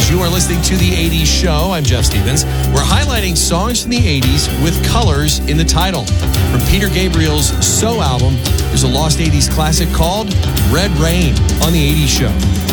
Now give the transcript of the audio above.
Stevens. You are listening to The 80s Show. I'm Jeff Stevens. We're highlighting songs from the 80s with colors in the title. From Peter Gabriel's So album, there's a lost 80s classic called Red Rain on The 80s Show.